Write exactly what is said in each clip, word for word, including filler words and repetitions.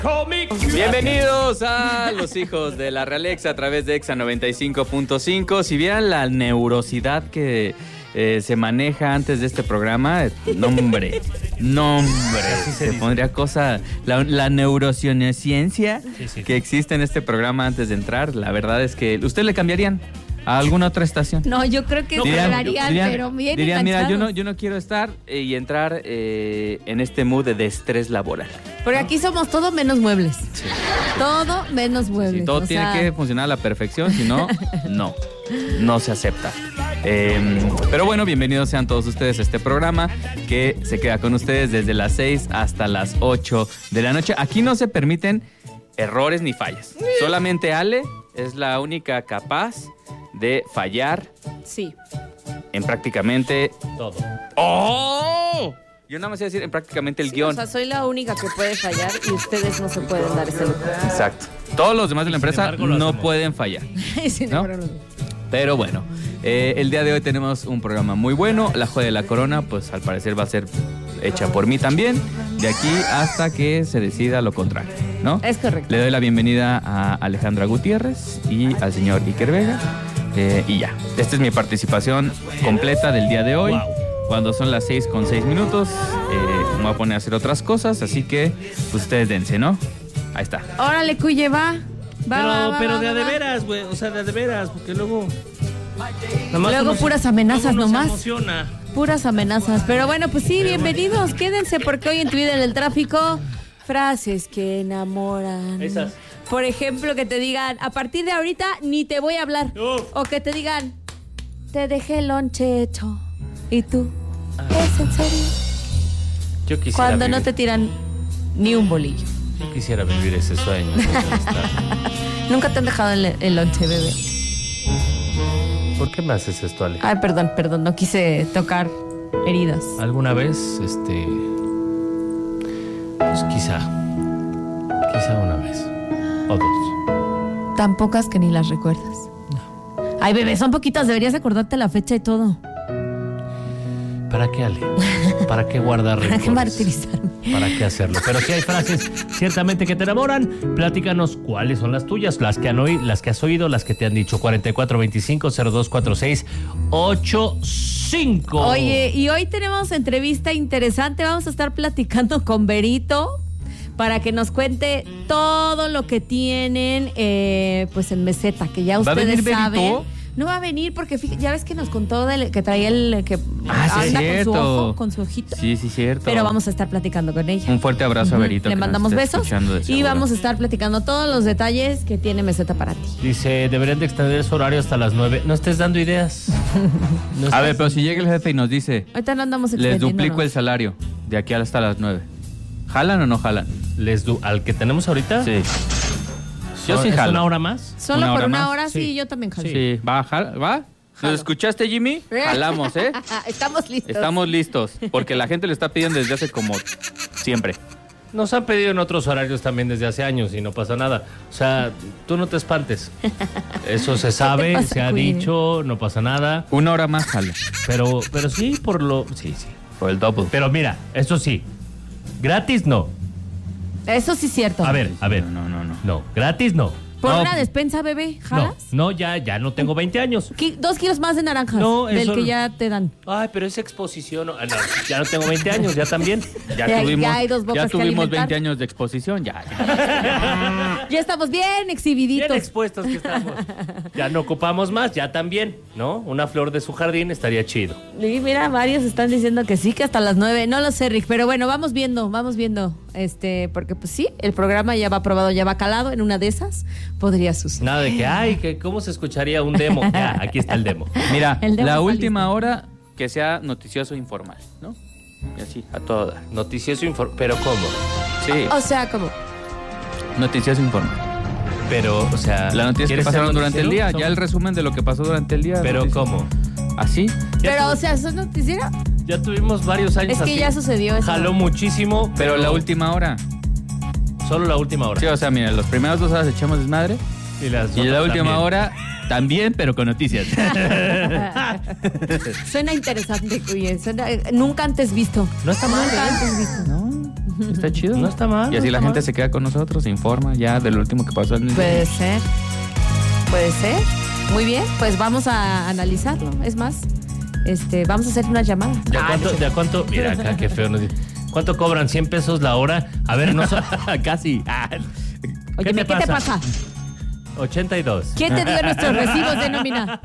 Bienvenidos a Los Hijos de la Realexa a través de Exa noventa y cinco punto cinco. Si vieran la neurosidad que eh, se maneja antes de este programa, nombre, nombre, se, se pondría cosa, la, la neurociencia sí, sí, que existe en este programa antes de entrar, la verdad es que ¿ustedes le cambiarían a alguna otra estación? No, yo creo que dirían, dirían, dirían, pero bien dirían, mira, yo no, yo no quiero estar eh, y entrar eh, en este mood de estrés laboral. Porque aquí somos todo menos muebles. Sí. Todo menos muebles. Sí, todo o tiene sea... que funcionar a la perfección, si no, no, no se acepta. Eh, pero bueno, bienvenidos sean todos ustedes a este programa que se queda con ustedes desde las seis hasta las ocho de la noche. Aquí no se permiten errores ni fallas. Solamente Ale es la única capaz de fallar. Sí. En prácticamente todo. ¡Oh! Yo nada más iba a decir en prácticamente el sí, guión. O sea, soy la única que puede fallar y ustedes no se pueden dar ese lujo. Exacto. Todos los demás de la empresa embargo, no hacemos. pueden fallar. ¿No? Pero bueno, eh, el día de hoy tenemos un programa muy bueno. La joya de la corona, pues al parecer va a ser hecha por mí también. De aquí hasta que se decida lo contrario, ¿no? Es correcto. Le doy la bienvenida a Alejandra Gutiérrez y al señor Iker Vega. Eh, y ya, esta es mi participación completa del día de hoy. Wow. Cuando son las seis con seis minutos, eh, me voy a poner a hacer otras cosas, así que pues ustedes dense, ¿no? Ahí está. Órale, Cuye, va. Va, pero va, va, pero va, de va, a de veras, güey, o sea, de a de veras, porque luego... Luego nos, puras amenazas nomás. Emociona. Puras amenazas. Pero bueno, pues sí, bienvenidos. Quédense porque hoy en Twitter del tráfico, frases que enamoran. Esas. Por ejemplo, que te digan, a partir de ahorita ni te voy a hablar. Uf. O que te digan, te dejé el lonche hecho. ¿Y tú? Ah. ¿Es en serio? Yo quisiera Cuando vivir. no te tiran ni un bolillo. Yo quisiera vivir ese sueño. Nunca te han dejado el, el lonche, bebé. ¿Por qué me haces esto, Ale? Ay, perdón, perdón, no quise tocar heridas. ¿Alguna vez, este... pues quizá, quizá una vez, o dos. Tan pocas que ni las recuerdas. No. Ay, bebé, son poquitas, deberías acordarte la fecha y todo. ¿Para qué, Ale? ¿Para qué guardar recuerdos? ¿Para qué martirizarme? ¿Para qué hacerlo? Pero si hay frases ciertamente que te enamoran, platícanos cuáles son las tuyas, las que han oído, las que has oído, las que te han dicho. cuarenta y cuatro veinticinco cero dos cuatro seis ocho cinco. Oye, y hoy tenemos entrevista interesante. Vamos a estar platicando con Berito para que nos cuente todo lo que tienen eh, pues en meseta, que ya ustedes ¿Va a venir saben. Berito? No va a venir porque fíjate, ya ves que nos contó del, que traía el que ah, sí, anda cierto. con su ojo, con su ojito. Sí, sí, cierto. Pero vamos a estar platicando con ella. Un fuerte abrazo uh-huh. a Berito. Le mandamos besos y vamos a estar platicando todos los detalles que tiene meseta para ti. Dice, deberían de extender su horario hasta las nueve. No estés dando ideas. No estés... A ver, pero si llega el jefe y nos dice, ahorita no andamos les duplico el salario de aquí hasta las nueve. ¿Jalan o no jalan? Les du- ¿Al que tenemos ahorita? Sí. Yo sí ¿Es jalo. una hora más? Solo ¿Una por hora una más? hora, sí, sí, yo también jalo. Sí, ¿va? ¿Va? ¿Lo escuchaste, Jimmy? Jalamos, ¿eh? Estamos listos. Estamos listos, porque la gente lo está pidiendo desde hace como siempre. Nos han pedido en otros horarios también desde hace años y no pasa nada. O sea, tú no te espantes. Eso se sabe, pasa, se ha Queen? dicho, no pasa nada. Una hora más jala. Pero, pero sí, por lo... Sí, sí. Por el double. Pero mira, eso sí, gratis no. Eso sí es cierto. A ver, a ver. No, no, no. No, gratis no. ¿Por No. una despensa, bebé? ¿Jalas? No, no, ya, ya no tengo veinte años. Qui- Dos kilos más de naranjas No, del eso que no. ya te dan. Ay, pero es exposición. No, no, ya no tengo veinte años, ya también. Ya, Ya- tuvimos, ya hay dos bocas ya que tuvimos alimentar. veinte años de exposición, ya. ya. Ya estamos bien exhibiditos. Bien expuestos que estamos. Ya no ocupamos más, ya también, ¿no? Una flor de su jardín estaría chido. Y mira, varios están diciendo que sí, que hasta las nueve. No lo sé, Rick, pero bueno, vamos viendo, vamos viendo. Este, porque pues sí, el programa ya va aprobado, ya va calado. En una de esas podría suceder. Nada de que, ay, que cómo se escucharía un demo. Ya, aquí está el demo. Mira, El demo la está última listo. hora que sea noticioso informal, ¿no? Y así, a todo dar. Noticioso informe. ¿Pero cómo? Sí, O sea, como noticioso informal. Pero, o sea... Las noticias que ¿quieres pasaron ser durante el día, noticiero? ya el resumen de lo que pasó durante el día. ¿Pero noticias. cómo? ¿Así? Ya pero, tu- o sea, ¿eso es noticiero? Ya tuvimos varios años Es que así. ya sucedió eso. Jaló muchísimo, Pero la última hora. Solo la última hora. Sí, o sea, mira, los primeros dos horas echamos desmadre. Y, las Y la otras última también. hora también, pero con noticias. Suena interesante, oye. Suena, eh, nunca antes visto. No está mal, Nunca ¿eh? antes visto. ¿No? Está chido. No está mal. Y así no la está gente mal. se queda con nosotros, se informa ya de lo último que pasó en el Puede ser. Puede ser. Muy bien, pues vamos a analizarlo. Es más, este, vamos a hacer unas llamadas. ¿De Ah, cuánto? no sé. ¿De cuánto? Mira acá, qué feo. nos dice. ¿Cuánto cobran? ¿cien pesos la hora? A ver, no so- Casi. Ah, Oye, ¿qué, te pasa? ochenta y dos. ¿Quién te dio nuestros recibos de nómina?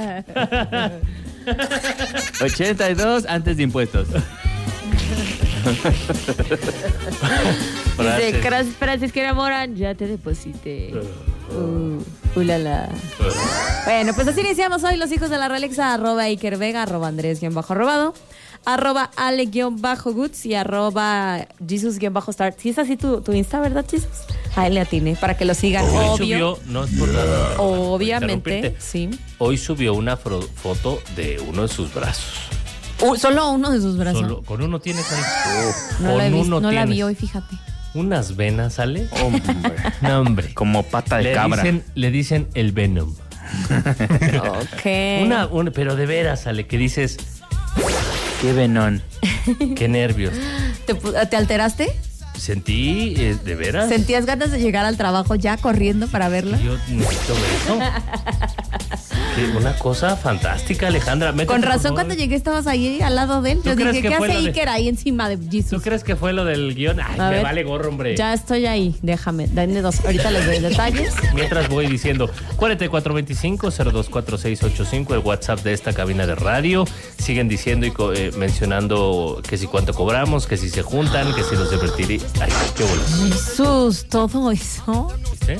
ochenta y dos antes de impuestos. Dice, gracias, Francisco Moran, ya te deposité. Uh, ulala. Bueno, pues así iniciamos hoy los hijos de la Realexa, arroba Iker Vega, arroba Andrés guión bajo robado, arroba Ale guión bajo Goods y arroba Jesus guión bajo Start. Sí es así tu, tu Insta, ¿verdad, Jesus? A él le atiné, para que lo sigan, Hoy obvio. subió, no es por nada, Obviamente, interrumpirte. sí. Hoy subió una fro- foto de uno de sus brazos. Uh, solo uno de sus brazos. Solo, con uno tienes, ¿sale? no con la, he visto, uno no la vi tienes hoy, fíjate. unas venas, ¿sale? Hombre. No, hombre. Como pata de Le cabra. dicen, le dicen el Venom. Ok. Una, una, pero de veras, sale, que dices, Qué venón. qué nervios. ¿Te, pu- ¿te alteraste? Sentí, eh, de veras. ¿Sentías ganas de llegar al trabajo ya corriendo para verlo? Yo necesito ver eso. Sí, una cosa fantástica, Alejandra. Métete, Con por razón, favor. cuando llegué estabas ahí al lado de él. ¿Tú Yo crees dije, que ¿qué fue hace lo de- Iker ahí encima de ¿Tú Jesus? crees que fue lo del guión? Ay, A me ver. vale gorro, hombre. Ya estoy ahí, déjame, dame dos. Ahorita les doy detalles. Mientras voy diciendo cuarenta y cuatro veinticinco cero dos cuatro seis ocho cinco, el WhatsApp de esta cabina de radio. Siguen diciendo y co- eh, mencionando que si cuánto cobramos, que si se juntan, que si los divertiría. Ay, qué bolas. Jesús, todo eso. ¿Viste?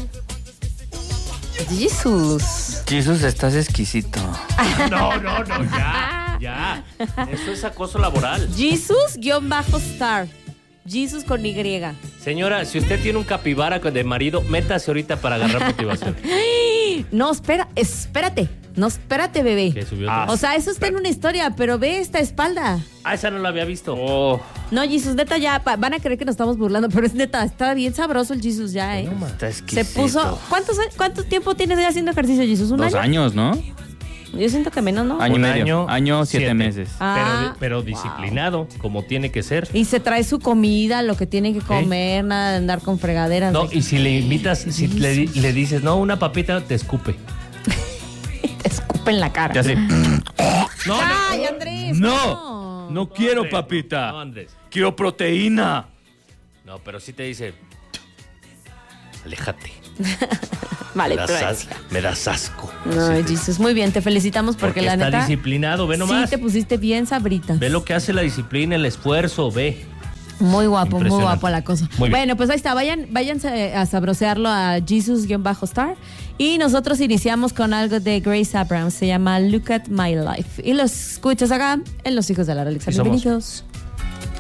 Jesús. Jesús, estás exquisito. No, no, no, ya, ya. Eso es acoso laboral. Jesus-star. Jesus con Y. Señora, si usted tiene un capibara de marido, métase ahorita para agarrar motivación. No, espera, espérate. No, espérate, bebé. Que subió Ah, otra- O sea, eso está en una historia, pero ve esta espalda. Ah, esa no la había visto. Oh, No, Jesus, neta, ya pa- van a creer que nos estamos burlando, pero es neta, está bien sabroso el Jesus ya, ¿eh? está Se exquisito. puso. ¿Cuántos, ¿Cuánto tiempo tienes ya haciendo ejercicio, Jesus? ¿Un Dos año? años, ¿no? Yo siento que menos, ¿no? Año y Un medio. año, Año, siete, siete. meses. Ah, pero pero disciplinado, como tiene que ser. Y se trae su comida, lo que tiene que comer, nada de andar con fregaderas. No, de- y si le invitas, si le, di- le dices, no, una papita, te escupe. Te escupe en la cara. Ya sé. No, ¡Ay, Andrés! No, no quiero Andrés, papita. No, Andrés. Quiero proteína. No, pero sí te dice, aléjate. Vale, me, das pero as- me das asco. No, Sí, te- Jesus, muy bien, te felicitamos porque, porque la está neta. disciplinado, ve Sí, nomás. te pusiste bien sabrita. Ve lo que hace la disciplina, el esfuerzo, ve. Muy guapo, muy Impresionante. guapo la cosa. Muy bien. Bueno, pues ahí está, vayan, váyanse a sabrosearlo a Jesus-Star. Y nosotros iniciamos con algo de Grace Abrams, se llama Look at My Life. Y los escuchas acá en Los Hijos de la Realexa. Sí somos. Bienvenidos.